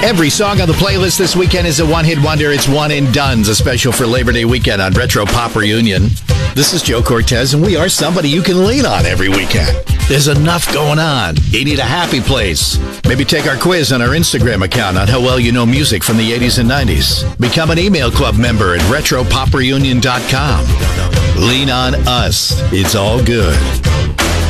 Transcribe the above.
Every song on the playlist this weekend is a one-hit wonder. It's one and done's, a special for Labor Day weekend on Retro Pop Reunion. This is Joe Cortez, and we are somebody you can lean on every weekend. There's enough going on. You need a happy place. Maybe take our quiz on our Instagram account on how well you know music from the 80s and 90s. Become an email club member at retropopreunion.com. Lean on us. It's all good.